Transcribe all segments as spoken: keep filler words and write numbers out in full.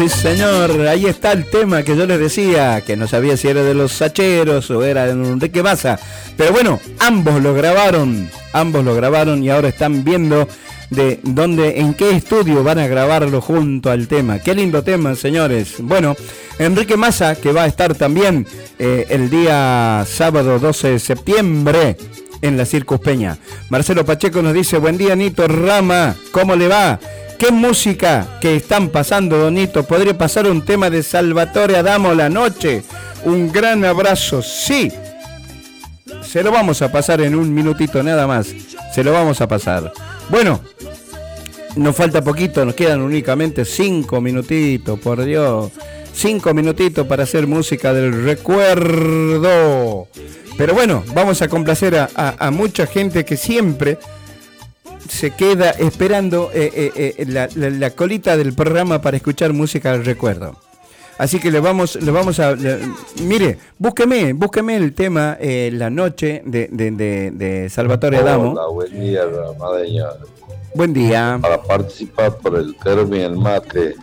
Sí, señor, ahí está el tema que yo les decía, que no sabía si era de los Sacheros o era de Enrique Massa, pero bueno, ambos lo grabaron, ambos lo grabaron y ahora están viendo de dónde, en qué estudio van a grabarlo junto al tema. Qué lindo tema, señores. Bueno, Enrique Massa, que va a estar también eh, el día sábado doce de septiembre en la Circus Peña. Marcelo Pacheco nos dice, buen día, Nito Rama, ¿cómo le va? ¿Qué música que están pasando, Donito? ¿Podría pasar un tema de Salvatore Adamo la noche? Un gran abrazo. Sí, se lo vamos a pasar en un minutito nada más. Se lo vamos a pasar. Bueno, nos falta poquito, nos quedan únicamente cinco minutitos, por Dios. Cinco minutitos para hacer música del recuerdo. Pero bueno, vamos a complacer a, a, a mucha gente que siempre se queda esperando eh, eh, eh, la, la, la colita del programa para escuchar música del recuerdo. Así que le vamos, le vamos a... Le, mire, búsqueme, búsqueme el tema eh, La Noche de, de, de, de Salvatore Adamo. Hola, buen día, Ramadeño. Buen día. Para participar por el Kermi el Mate.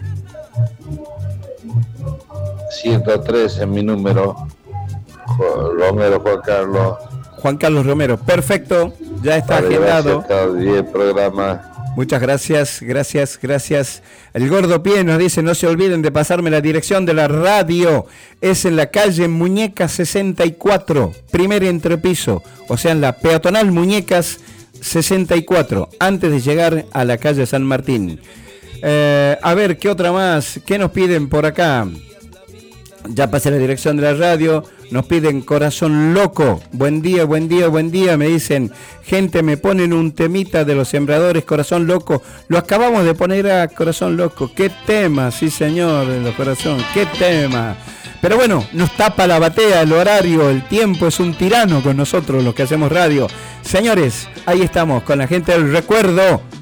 ciento tres en mi número. Romero Juan Carlos. Juan Carlos Romero, perfecto, ya está agendado. diez programas. Muchas gracias, gracias, gracias. El Gordo Pie nos dice, no se olviden de pasarme la dirección de la radio. Es en la calle Muñecas sesenta y cuatro, primer entrepiso, o sea, en la peatonal Muñecas sesenta y cuatro, antes de llegar a la calle San Martín. Eh, a ver, ¿qué otra más? ¿Qué nos piden por acá? Ya pasé la dirección de la radio. Nos piden Corazón Loco. Buen día, buen día, buen día. Me dicen, gente, me ponen un temita de Los Sembradores, Corazón Loco. Lo acabamos de poner a Corazón Loco. Qué tema, sí señor, de los Corazón. Qué tema. Pero bueno, nos tapa la batea, el horario, el tiempo es un tirano con nosotros los que hacemos radio. Señores, ahí estamos con la gente del recuerdo.